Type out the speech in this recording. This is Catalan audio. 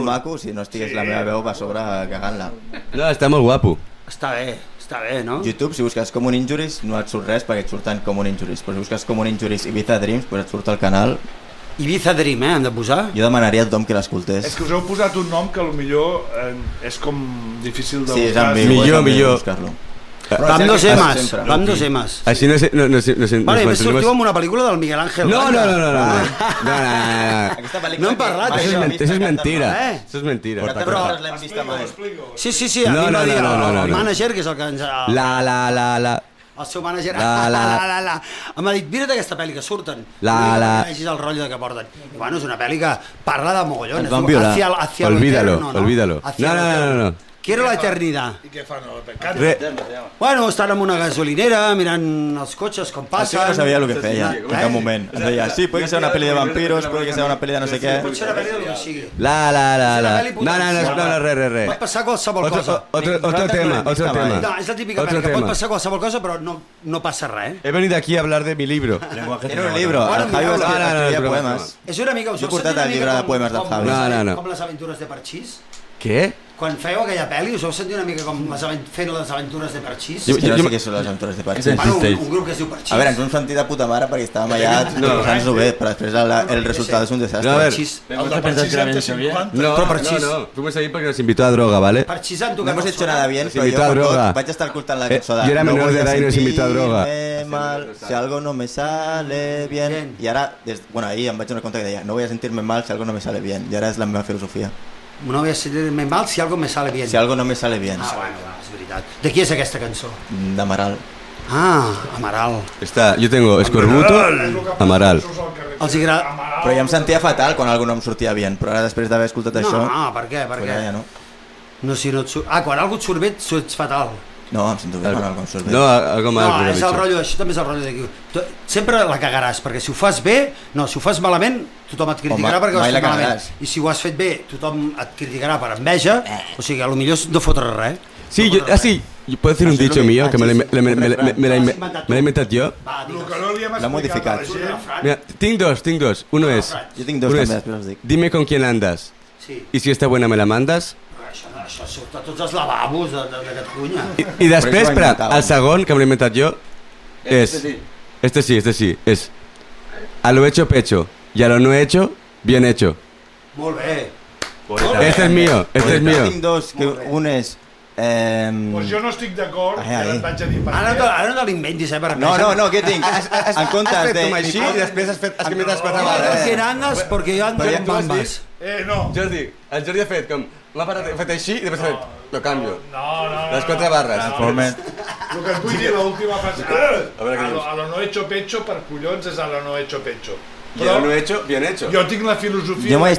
maco, si no estigués la meva veu va sobre cagant-la. No, està molt guapo. Està bé, no? YouTube, si busques Common Injuries, no et surt res perquè et surten Common Injuries. Però si busques Common Injuries Ibiza Dreams, pues et surt el canal. Ibiza Dream, hem de posar? Jo demanaria a tothom que l'escoltés. És que us heu posat un nom que potser és com difícil de buscar. Sí, és ambigu, millor. buscar-lo. Vam dos emes. Així no sé... Vale, més sortiu amb una pel·lícula del Miguel Ángel. No. No hem parlat, això és mentira. Això és mentira. Però l'hem vist mai. Sí, a mi em va dir el mànager, que és el que ens ha... El seu mànager em va dir, mira't aquesta pel·li que surten vegis el rotllo que porten i bueno, és una pel·li que parla de mogollón, ens van violar, olvídalo no. Quiero la eternidad. I què fan? Bueno, estan en una gasolinera mirant els cotxes com passen. No sabia el que feia en cap moment. Ens deia, sí, puede que sea una peli de vampiros, puede que sea una peli de no sé què. Pot ser una pel·li del que sigui. No, res. Pot passar qualsevol cosa. Otro tema. No, és la típica pel·li que pot passar qualsevol cosa però no passa res. He venido aquí a hablar de mi libro. Era un libro, el Javi escrivia poemes. És una mica... Jo he portat el llibre de poemes del Javi. Com les aventures de Parchís. Què? Quan fèieu aquella pel·li, us heu sentit una mica com fent les aventures de Parchís? Jo no sé què són les aventures de Parchís. Un grup que es diu Parchís. A veure, ens ho hem sentit de puta mare perquè estàvem allà posant-nos-ho bé, però després el resultat és un desastre. Parchís. El de Parchís antes 50. No. Fuimos ahí porque nos invitó a droga, ¿vale? Parchís han No tocat hemos hecho nada bien, però invitó a droga. vaig estar escoltant la cançó de... Yo era menor de edad y nos invitó a droga. Mal, si algo no me sale bien. I ara, ahir em vaig donar compte que deia, no voy a sentirme mal si algo no me sale bien. I ara és la meva filosofia. No voy a sentirme mal si algo me sale bien. Si algo no me sale bien. Bueno, és veritat. De qui és aquesta cançó? D'Amaral. Amaral. Yo tengo escorbuto, Amaral. Els agrada... Però ja em sentia fatal quan algú no em sortia bien, però ara després d'haver escoltat això... No, per què? Ja no. No, si no et surt... quan algú et surt bé, ets fatal. No, em sento bé quan algú em surt bé. No, algo mal. No, és el rotllo, això també és el rotllo d'aquí. Sempre la cagaràs, perquè si ho fas bé... No, si ho fas malament, tothom et criticarà perquè ho has fet malament. I si ho has fet bé, tothom et criticarà per enveja. O sigui, a lo millor no fotre res. Sí, ¿puedo decir un dicho mío que me lo he inventado yo? L'ha modificat. Mira, tinc dos. Uno es, Jo tinc dos també, després els dic. dime con quién andas. Sí. Y si está buena me la mandas. Això surt a tots els lavabos de Catalunya. Y després, espera, el segon que me l'he inventat jo es... Este sí, es... A lo hecho pecho y a lo no hecho, bien hecho. Molt bé. Este es mío. Tinc dos, que un és... Pues jo no estic d'acord, ja et vaig a dir per què. Ara no l'inventis, per No, què tinc? En comptes de... Així i després has inventat 4 barres. ¿Quién andas? Porque yo ando en bambas. No. Jordi, el Jordi ha fet com... L'ha fet així i després ha fet... Lo cambio. No. Les 4 barres. El que et vull dir, l'última frase. A lo no hecho pecho, per collons, és a lo no hecho pecho. I a lo no hecho, bien hecho. Jo tinc la filosofia...